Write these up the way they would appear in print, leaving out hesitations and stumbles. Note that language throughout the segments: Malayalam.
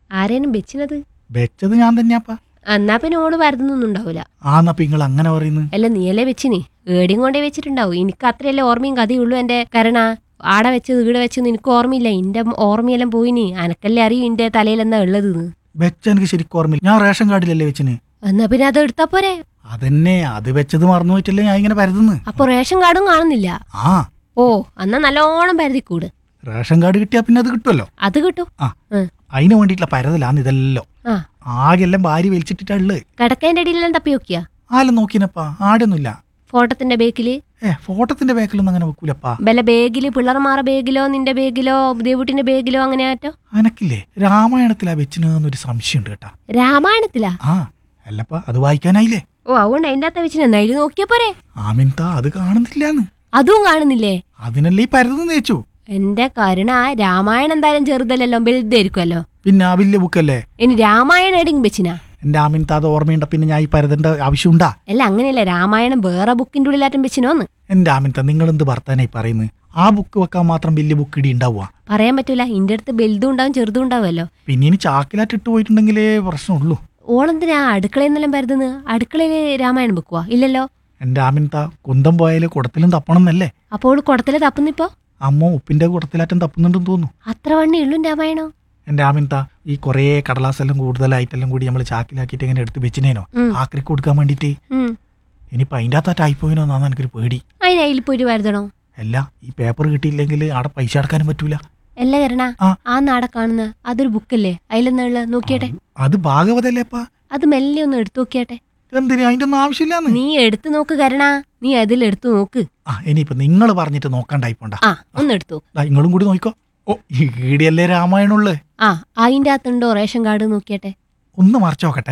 ആരേനും വെച്ചിനത്? വെച്ചത് ഞാൻ തന്നെയാപ്പാ. എന്നാ പിന്നെ ഓള് വരുന്നൊന്നും ഉണ്ടാവൂല. ആന്നപ്പ നിങ്ങൾ അങ്ങനെ പറയുന്നു? അല്ല നീയല്ലേ വെച്ചിനി, ഏടിയും കൊണ്ടേ വെച്ചിട്ടുണ്ടാവും. എനിക്ക് അത്രയല്ലേ ഓർമ്മയും കഥയുള്ളൂ എന്റെ കരണ. ആടെ വെച്ചത് ഈടെ വെച്ചെന്ന് എനിക്ക് ഓർമ്മയില്ല. എന്റെ ഓർമ്മയെല്ലാം പോയിനി. അനക്കല്ലേ അറിയും എന്റെ തലയിലെന്നാ ഉള്ളത്. വെച്ച എനിക്ക് ശരിക്കും ഓർമ്മയില്ല. ഞാൻ റേഷൻ കാർഡിലല്ലേ വെച്ചിന്. എന്നാ പിന്നെ അത് എടുത്താ പോരെ? അതന്നെ, അത് വെച്ചത് മറന്നു പോയിട്ടല്ലേ ഞാൻ ഇങ്ങനെ പരതുന്നു. അപ്പൊ റേഷൻ കാർഡും കാണുന്നില്ല? ആ. ഓ എന്നാ നല്ലോണം പരതിക്കൂട്. റേഷൻ കാർഡ് കിട്ടിയാ പിന്നെ അത് കിട്ടുമല്ലോ. അത് കിട്ടും. ആ, അതിന് വേണ്ടിയിട്ടുള്ള പരതലാന്ന് ഇതെല്ലോ. ആകെല്ലാം ഭാര്യ വലിച്ചിട്ടിട്ടുള്ളത്. കിടക്കേന്റെ അടിയിലെല്ലാം തപ്പി നോക്കിയാ? ആലും നോക്കിനപ്പാ, ആടൊന്നുമില്ല. ഫോട്ടത്തിന്റെ ബേക്കില്? ഫോട്ടത്തിന്റെ ബേക്കിലൊന്നും അങ്ങനെ വെക്കൂലപ്പാ. ബല ബേഗില്, പിള്ളർമാരുടെ ബേഗിലോ നിന്റെ ബേഗിലോ ദേവൂട്ടിന്റെ ബേഗിലോ അങ്ങനെ ആറ്റോ? അനക്കില്ലേ രാമായണത്തിലാ വെച്ചിനൊരു സംശയമുണ്ട് കേട്ടാ. രാമായണത്തിലാ? ആ അല്ലപ്പാ, അത് വായിക്കാനായില്ലേ? ഓ അതുകൊണ്ട് അതിന്റെ അകത്ത് വെച്ചിന് അതിൽ നോക്കിയാ പോരെ? ആമിൻതാ, അത് കാണുന്നില്ലാന്ന്. അതും കാണുന്നില്ലേ? അതിനല്ലേ ഈ പരത് തേച്ചു. എന്റെ കരുണ, രാമായണം എന്തായാലും ചെറുതല്ലോ, വലുതായിരിക്കുമല്ലോ. പിന്നെ ആ വലിയ ബുക്കല്ലേ. ഇനി രാമായണം എവിടെയും വെച്ചിനാ? എന്റെ ആമിൻതാ, അത് ഓർമ്മയുണ്ട പിന്നെ ഞാൻ ഈ പരതേണ്ട ആവശ്യമുണ്ടാ? അല്ല അങ്ങനെയല്ല, രാമായണം വേറെ ബുക്കിന്റെ ഉള്ളിലാറ്റം വെച്ചിനോന്ന്. എന്റെ ആമിൻതാ, നിങ്ങൾ എന്ത് വർത്താനായി പറയുന്നത്? ആ ബുക്ക് വെക്കാൻ മാത്രം വലിയ ബുക്ക് ഇടി ഉണ്ടാവുക? പറയാൻ പറ്റൂല, ഇന്റെ അടുത്ത് വലുതും ഉണ്ടാവും ചെറുതും ഉണ്ടാവുമല്ലോ. പിന്നെ ഇനി ചാക്കിലാറ്റ് ഇട്ട് പോയിട്ടുണ്ടെങ്കിലേ പ്രശ്നമുള്ളൂ. ഓളെന്തിനാ അടുക്കളയിൽ നിന്നെല്ലാം പരതുന്നത്? അടുക്കളയില് രാമായണം വെക്കുവാ? ഇല്ലല്ലോ. എന്റെ ആമിൻതാ, കുന്തം പോയാല് കുടത്തിലും തപ്പണം എന്നല്ലേ? അപ്പോൾ കുടത്തില് തപ്പുന്നിപ്പോ? അമ്മ ഉപ്പിന്റെ കുടത്തിലാറ്റം തപ്പുന്നുണ്ടെന്ന് തോന്നുന്നു. അത്ര വണ്ണി ഉള്ളു രാമായണോ? എന്റെ ആമിൻതാ, ഈ കുറേ കടലാസെല്ലാം കൂടുതലായിട്ടെല്ലാം കൂടി നമ്മൾ ചാക്കിലാക്കിയിട്ട് ഇങ്ങനെ എടുത്ത് വെച്ചിനേനോ ആക്രി കൊടുക്കാൻ വേണ്ടിട്ട്. ഇനിയിപ്പൊ അതിൻ്റെ അകത്തായി പോയിനോന്നാന്ന് എനിക്കൊരു പേടി. അതിനതിൽ പോയി വരുതണോ? അല്ല, ഈ പേപ്പർ കിട്ടിയില്ലെങ്കിൽ അവിടെ പൈസ അടക്കാനും പറ്റൂല. അല്ല കരണ, ആ നാടെ കാണുന്ന അതൊരു ബുക്കല്ലേ? അതിലെന്നുള്ള നോക്കിയാട്ടെ. അത് ഭാഗവതല്ലേപ്പാ? അത് മെല്ലെ ഒന്ന് എടുത്തു നോക്കിയാട്ടെ. എന്തിനാ? അതിന്റെ ഒന്നും ആവശ്യമില്ലാന്ന്. നീ എടുത്തു നോക്ക് കരണ, നീ അതിൽ എടുത്തു നോക്ക്. ഇനിയിപ്പൊ നിങ്ങൾ പറഞ്ഞിട്ട് നോക്കാണ്ടായിപ്പോണ്ട. ഒന്ന് എടുത്തു. നിങ്ങളും കൂടി നോക്കിക്കോ. ഓ, ഈടിയല്ലേ രാമായണുള്ളു. അതിന്റെ അകത്തുണ്ടോ റേഷൻ കാർഡ്? നോക്കിയാട്ടെ. ഒന്ന് മറച്ചു നോക്കട്ടെ.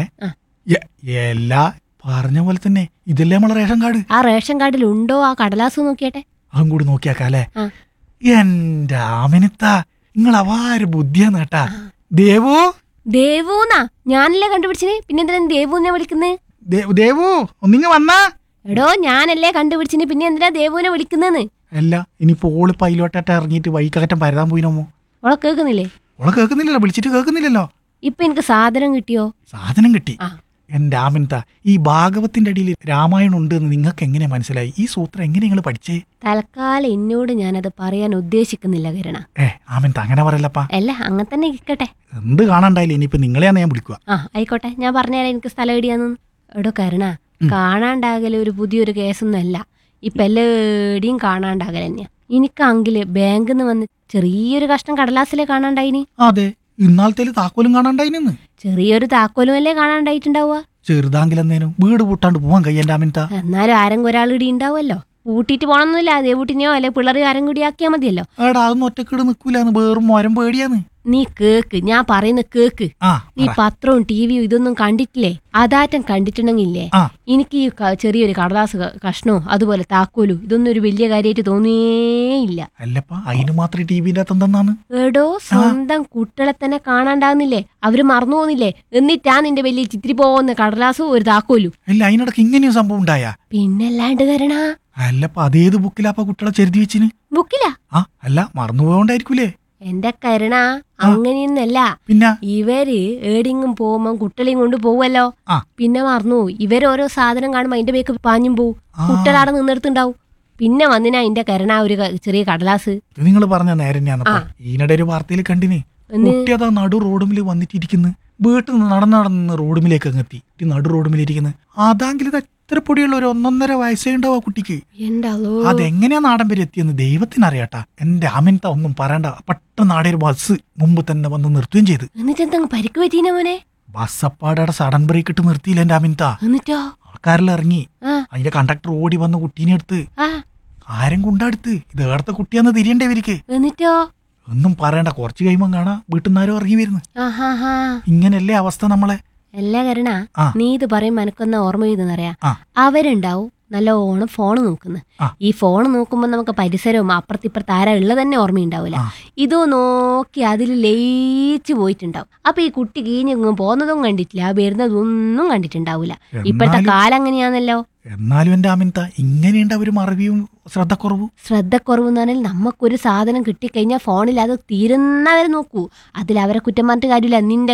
എല്ലാ പറഞ്ഞ പോലെ തന്നെ ഇതല്ലേ നമ്മളെ റേഷൻ കാർഡ്. ആ റേഷൻ കാർഡിൽ ഉണ്ടോ ആ കടലാസ്? നോക്കിയാട്ടെ. അതും കൂടി നോക്കിയാക്കാല്ലേ? എന്റെ ആമിനത്താ, നിങ്ങൾ അവാര് ബുദ്ധിയാന്ന് കേട്ടാ. ദേവു ദേവൂന്നാ ഞാനല്ലേ കണ്ടുപിടിച്ചിന്, പിന്നെ എന്തിനാ ദേവൂനെ വിളിക്കുന്നേ? ദേവു ഒന്നിങ്ങ് വന്നാ. എടോ ഞാനല്ലേ കണ്ടുപിടിച്ചിന്, പിന്നെ എന്തിനാ ദേവൂനെ വിളിക്കുന്നേന്ന്? അല്ല, ഇനിയിപ്പോ ഓള് പൈലോട്ടായിട്ട് ഇറങ്ങിയിട്ട് വൈക്കകറ്റം പരതാൻ പോയിനോമോ? ഓളെ കേൾക്കുന്നില്ലേ? ഓളെ കേൾക്കുന്നില്ലല്ലോ, വിളിച്ചിട്ട് കേൾക്കുന്നില്ലല്ലോ. ഇപ്പൊ എനിക്ക് സാധനം കിട്ടിയോ? സാധനം കിട്ടി. എന്റെ ആമിൻതാ, ഈ ഭാഗവത്തിന്റെ അടിയിൽ രാമായണം ഉണ്ട് എന്ന് നിങ്ങൾക്ക് എങ്ങനെ മനസ്സിലായി? ഈ സൂത്രം എങ്ങനെ നിങ്ങൾ പഠിച്ചേ? തൽക്കാലം എന്നോട് ഞാനത് പറയാൻ ഉദ്ദേശിക്കുന്നില്ല കരണ. ആമിൻതാ, അങ്ങനെ പറയല്ലപ്പാ. അല്ല അങ്ങനെ തന്നെ ഇരിക്കട്ടെ. എന്ത് കാണാണ്ടായില്ല, ഇനിയിപ്പോ നിങ്ങളെയാണ് ഞാൻ വിളിക്കുക. ആയിക്കോട്ടെ, ഞാൻ പറഞ്ഞുതരാം എനിക്ക് സ്ഥലം എവിടെയാന്ന്. എടോ കരണ, കാണാണ്ടാകല് ഒരു പുതിയൊരു കേസൊന്നും അല്ല. ഇപ്പൊ എല്ലാടിയും കാണാണ്ടാകൽ തന്നെയാ. എനിക്കാങ്കില് ബാങ്കിൽ നിന്ന് വന്ന് ചെറിയൊരു കഷ്ണം കടലാസിലെ കാണാണ്ടായിനി. അതെ, ഇന്നാളത്തേല് താക്കോലും കാണാണ്ടായിനെന്ന്. ചെറിയൊരു താക്കോലും അല്ലേ കാണാണ്ടായിട്ടുണ്ടാവുക? ചെറുതാങ്കിലെന്നേനും വീട് പൂട്ടാണ്ട് പോവാൻ കഴിയണ്ട ആമിൻതാ. എന്നാലും ആരെങ്കിലും ഒരാൾ ഇടി ഉണ്ടാവുമല്ലോ. പൂട്ടിട്ട് പോണമെന്നില്ല, അതേ വീട്ടിനെയോ അല്ലെ പിള്ളേർ ആരും കൂടി ആക്കിയാൽ മതിയല്ലോ. അതൊന്നും ഒറ്റക്കിട് നിക്കൂലെന്ന്, വേറും മോരം പേടിയാന്ന്. നീ കേക്ക്, ഞാൻ പറയുന്ന കേക്ക്. നീ പത്രവും ടിവിയും ഇതൊന്നും കണ്ടിട്ടില്ലേ? അതാറ്റം കണ്ടിട്ടുണ്ടെങ്കിലേ എനിക്ക് ഈ ചെറിയൊരു കടലാസ് കഷ്ണവും അതുപോലെ താക്കോലും ഇതൊന്നും ഒരു വലിയ കാര്യമായിട്ട് തോന്നിയേയില്ല. അല്ലപ്പാ, അതിന് മാത്രം ടിവിന്റെ അകത്തെന്താണ്? എടോ, സ്വന്തം കുട്ടികളെ തന്നെ കാണാണ്ടാവുന്നില്ലേ? അവര് മറന്നു പോകുന്നില്ലേ? എന്നിട്ടാ നിന്റെ വലിയ ചിത്തിരി പോകുന്ന കടലാസും ഒരു താക്കോലും. അല്ല, അതിനിടക്ക് ഇങ്ങനെയും സംഭവം ഉണ്ടായാ? പിന്നല്ലാണ്ട് തരണ. അല്ലപ്പാ, അതേത് ബുക്കിലാപ്പാ കുട്ടികളെ ചെരുതി വെച്ചിന്? ബുക്കിലാ? അല്ല, മറന്നുപോയോണ്ടായിരിക്കൂലേ? എന്റെ കരുണ, അങ്ങനെയൊന്നല്ല. പിന്നെ ഇവര് ഏടിങ്ങും പോകുമ്പോ കുട്ടികളെയും കൊണ്ട് പോവല്ലോ. പിന്നെ മറന്നു. ഇവരോരോ സാധനം കാണുമ്പോ അതിന്റെ ബേക്ക് പാഞ്ഞും പോവും. കുട്ടികളാടെ നിന്നെടുത്തുണ്ടാവും. പിന്നെ വന്നിനാ അതിന്റെ കരുണ ഒരു ചെറിയ കടലാസ്. നിങ്ങൾ പറഞ്ഞ നേരം ഈനിടെ ഒരു വാർത്തയിൽ കണ്ടിന്. കുട്ടി അതാ നടു റോഡുമില് വന്നിട്ടിരിക്കുന്നു. വീട്ടിൽ നിന്ന് നടന്ന് റോഡുമിലേക്ക് അങ്ങെത്തി നടു റോഡുമിലിരിക്കുന്നത്. അതാങ്കിൽ ഇത്ര പൊടിയുള്ള ഒരു 1.5 വയസ്സേ ഉണ്ടാവും ആ കുട്ടിക്ക്. അതെങ്ങനെയാ നാടൻ വരെ എത്തിയെന്ന് ദൈവത്തിനറിയാട്ടാ. എന്റെ ആമിൻത ഒന്നും പറയണ്ട, പെട്ടെന്ന് ആടെ ഒരു ബസ് മുമ്പ് തന്നെ വന്ന് നിർത്തുകയും ചെയ്ത്. എന്നിട്ടെന്താ പരിക്ക് പറ്റീന മോനെ? ബസ് അപ്പാടെ സഡൻ ബ്രേക്ക് ഇട്ട് നിർത്തിയില്ല എന്റെ ആമിൻത. എന്നിട്ടോ ആൾക്കാരെല്ലാം ഇറങ്ങി. അതിന്റെ കണ്ടക്ടർ ഓടി വന്ന് കുട്ടീനെ എടുത്ത് ആരും കൊണ്ടെടുത്ത് ഇത് ഏടത്തെ കുട്ടിയാന്ന് തിരിയണ്ടേ ഇവർക്ക്. എന്നിട്ടോ ഒന്നും പറയണ്ട, കുറച്ച് കഴിയുമ്പോ കാണാ വീട്ടിൽ നിന്നാരോ ഇറങ്ങി വരുന്നു. ഇങ്ങനല്ലേ അവസ്ഥ നമ്മളെ. എല്ലാ കരണ, നീ ഇത് പറയുമ്പോ എനക്കൊന്ന ഓർമ്മ ചെയ്തെന്നറിയാ. അവരുണ്ടാവും നല്ലോണം ഫോണ് നോക്കുന്നു. ഈ ഫോണ് നോക്കുമ്പോ നമുക്ക് പരിസരവും അപ്പുറത്തിപ്പുറത്ത് ആരാ ഉള്ളത് തന്നെ ഓർമ്മയുണ്ടാവില്ല. ഇതോ നോക്കി അതിൽ ലയിച്ചു പോയിട്ടുണ്ടാവും. അപ്പൊ ഈ കുട്ടി കീഞ്ഞെങ്ങും പോകുന്നതും കണ്ടിട്ടില്ല, വരുന്നതൊന്നും കണ്ടിട്ടുണ്ടാവില്ല. ഇപ്പോഴത്തെ കാലം അങ്ങനെയാണല്ലോ. എന്നാലും എന്റെ ആമിൻത, ഇങ്ങനെയുണ്ട് അവര് മറവിയും ശ്രദ്ധക്കുറവ് എന്ന് പറഞ്ഞാൽ നമുക്കൊരു സാധനം കിട്ടിക്കഴിഞ്ഞാൽ ഫോണിൽ അത് തീരുന്നവരെ നോക്കൂ. അതിൽ അവരെ കുറ്റം പറഞ്ഞിട്ട് കാര്യമില്ല. നിന്റെ